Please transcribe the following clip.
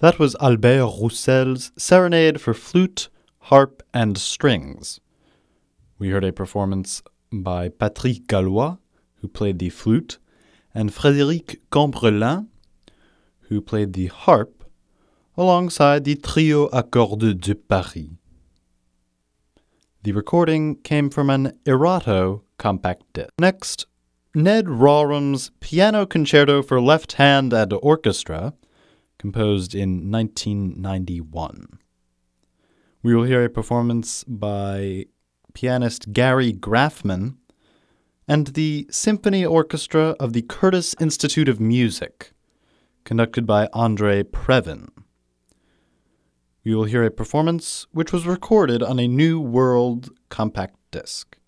That was Albert Roussel's Serenade for Flute, Harp, and Strings. We heard a performance by Patrick Gallois, who played the flute, and Frédéric Cambrelin, who played the harp, alongside the Trio à Cordes de Paris. The recording came from an Erato compact disc. Next, Ned Rorem's Piano Concerto for Left Hand and Orchestra, composed in 1991. We will hear a performance by pianist Gary Graffman and the Symphony Orchestra of the Curtis Institute of Music, conducted by André Previn. We will hear a performance which was recorded on a New World compact disc.